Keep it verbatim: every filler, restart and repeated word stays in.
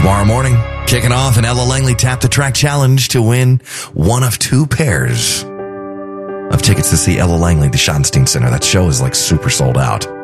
tomorrow morning, kicking off an Ella Langley Tap the Track Challenge to win one of two pairs of tickets to see Ella Langley, the Schottenstein Center. That show is like super sold out.